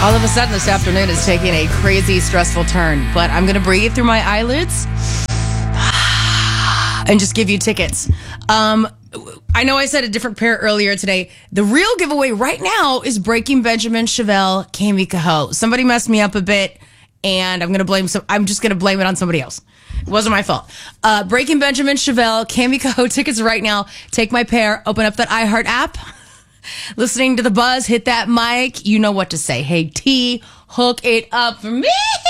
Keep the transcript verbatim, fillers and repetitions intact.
All of a sudden, this afternoon is taking a crazy, stressful turn, but I'm going to breathe through my eyelids and just give you tickets. Um, I know I said a different pair earlier today. The real giveaway right now is Breaking Benjamin, Chevelle, Cami Cahoe. Somebody messed me up a bit, and I'm going to blame some. I'm just going to blame it on somebody else. It wasn't my fault. Uh, Breaking Benjamin, Chevelle, Cami Cahoe tickets right now. Take my pair. Open up that iHeart app. Listening to the buzz, hit that mic. You know what to say. Hey, T, hook it up for me.